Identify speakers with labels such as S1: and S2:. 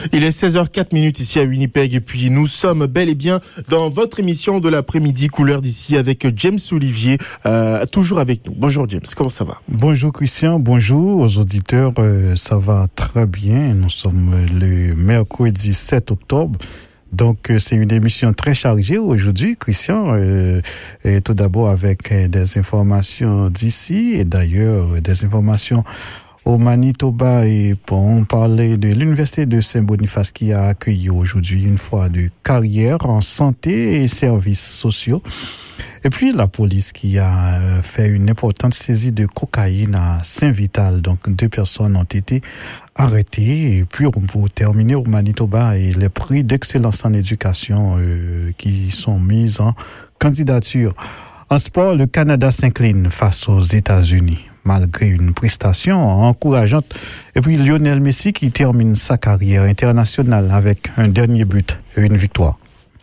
S1: Il est 16h04 ici à Winnipeg et puis nous sommes bel et bien dans votre émission de l'après-midi Couleur d'ici avec James Olivier, toujours avec nous. Bonjour James, comment ça va?
S2: Bonjour Christian, bonjour aux auditeurs, ça va très bien. Nous sommes le mercredi 7 octobre. Donc, c'est une émission très chargée aujourd'hui, Christian, et tout d'abord avec des informations d'ici et d'ailleurs des informations au Manitoba et pour parler de l'Université de Saint-Boniface qui a accueilli aujourd'hui une fois de carrière en santé et services sociaux. Et puis la police qui a fait une importante saisie de cocaïne à Saint-Vital. Donc 2 personnes ont été arrêtées. Et puis pour terminer au Manitoba et les prix d'excellence en éducation qui sont mis en candidature. En sport, le Canada s'incline face aux États-Unis malgré une prestation encourageante. Et puis Lionel Messi qui termine sa carrière internationale avec un dernier but et une victoire.